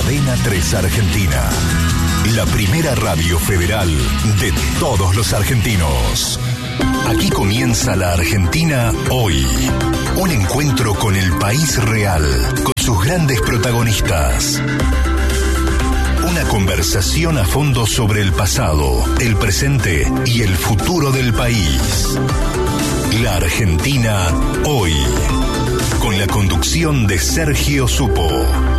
Cadena 3 Argentina. La primera radio federal de todos los argentinos. Aquí comienza La Argentina Hoy. Un encuentro con el país real, con sus grandes protagonistas. Una conversación a fondo sobre el pasado, el presente y el futuro del país. La Argentina Hoy. Con la conducción de Sergio Supo.